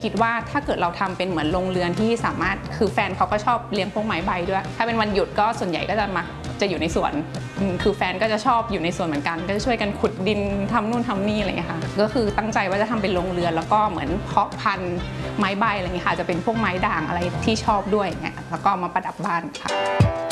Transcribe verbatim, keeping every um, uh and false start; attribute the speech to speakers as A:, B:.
A: คิดว่าถ้าเกิดเราทำเป็นเหมือนโรงเรือนที่สามารถคือแฟนเขาก็ชอบเลี้ยงพวกไม้ใบด้วยถ้าเป็นวันหยุดก็ส่วนใหญ่ก็จะมักจะอยู่ในสวนคือแฟนก็จะชอบอยู่ในสวนเหมือนกันก็จะช่วยกันขุดดินทำนู่นทำนี่อะไรอย่างเงี้ยค่ะก็คือตั้งใจว่าจะทำเป็นโรงเรือนแล้วก็เหมือนเพาะพันธุ์ไม้ใบอะไรอย่างเงี้ยค่ะจะเป็นพวกไม้ด่างอะไรที่ชอบด้วยอย่างเงี้ยแล้วก็มาประดับบ้านค่ะ